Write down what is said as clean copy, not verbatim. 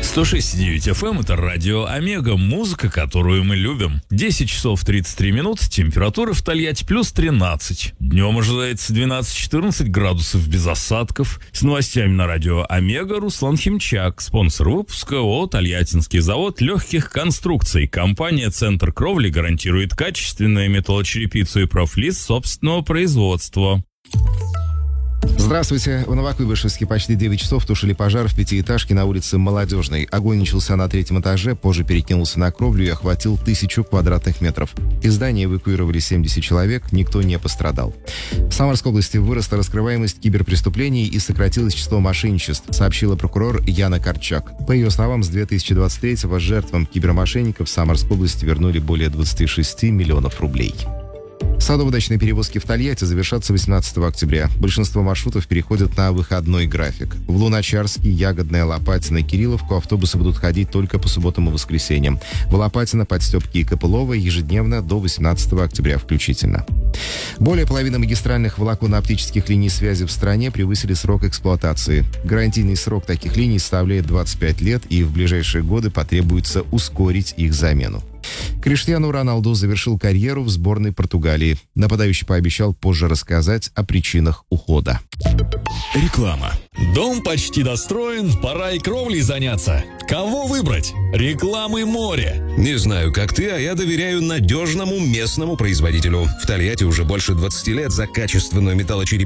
106,9 FM — это радио Омега, музыка, которую мы любим. 10 часов 33 минут, температура в Тольятти плюс 13. Днем ожидается 12-14 градусов без осадков. С новостями на радио Омега Руслан Химчак, спонсор выпуска ООО «Тольяттинский завод легких конструкций». Компания «Центр кровли» гарантирует качественную металлочерепицу и профлиз собственного производства. Здравствуйте. В Новокуйбышевске почти 9 часов тушили пожар в пятиэтажке на улице Молодежной. Огонь начался на 3-м этаже, позже перекинулся на кровлю и охватил 1000 квадратных метров. Из здания эвакуировали 70 человек, никто не пострадал. В Самарской области выросла раскрываемость киберпреступлений и сократилось число мошенничеств, сообщила прокурор Яна Корчак. По ее словам, с 2023-го жертвам кибермошенников в Самарской области вернули более 26 миллионов рублей. Садово-дачные перевозки в Тольятти завершатся 18 октября. Большинство маршрутов переходят на выходной график. В Луначарский, Ягодное, Лопатино и Кирилловку автобусы будут ходить только по субботам и воскресеньям. В Лопатино, Подстепки и Копылово ежедневно до 18 октября включительно. Более половины магистральных волоконно-оптических линий связи в стране превысили срок эксплуатации. Гарантийный срок таких линий составляет 25 лет, и в ближайшие годы потребуется ускорить их замену. Криштиану Роналду завершил карьеру в сборной Португалии. Нападающий пообещал позже рассказать о причинах ухода. Реклама. Дом почти достроен, пора и кровлей заняться. Кого выбрать? Рекламы море. Не знаю, как ты, а я доверяю надежному местному производителю. В Тольятти уже больше 20 лет за качественную металлочерепицу